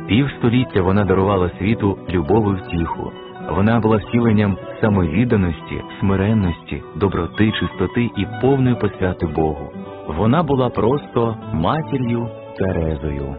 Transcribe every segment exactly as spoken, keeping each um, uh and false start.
Півстоліття вона дарувала світу любов і втіху. Вона була втіленням самовідданості, смиренності, доброти, чистоти і повної посвяти Богу. Вона була просто матір'ю Терезою.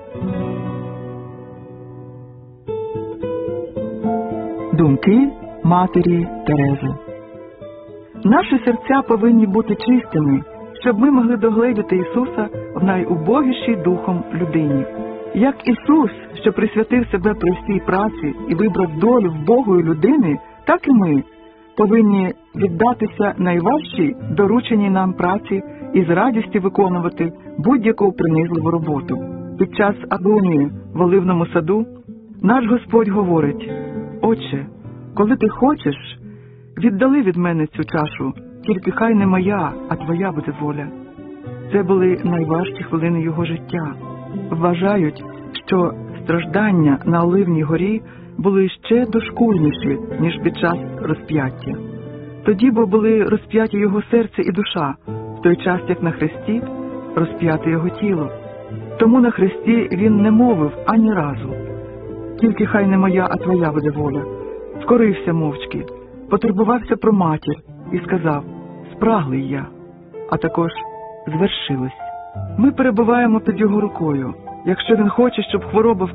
Думки матері Терези. Наші серця повинні бути чистими, щоб ми могли догледіти Ісуса в найубогішій духом людині. Як Ісус, що присвятив себе простій праці і вибрав долю вбогої людини, так і ми повинні віддатися найважчій дорученій нам праці і з радістю виконувати будь-яку принизливу роботу. Під час агонії в оливному саду наш Господь говорить: «Отче, коли ти хочеш, віддали від мене цю чашу, тільки хай не моя, а твоя буде воля». Це були найважчі хвилини його життя. Вважають, що страждання на Оливній горі були ще дошкульніші, ніж під час розп'яття. Тоді бо були розп'яті його серце і душа, в той час, як на хресті розп'яте його тіло. Тому на хресті він не мовив ані разу: «Тільки хай не моя, а твоя буде воля». Скорився мовчки, потурбувався про матір і сказав: «Спраглий я», а також «Звершилось». Ми перебуваємо під його рукою. Якщо він хоче, щоб хвороба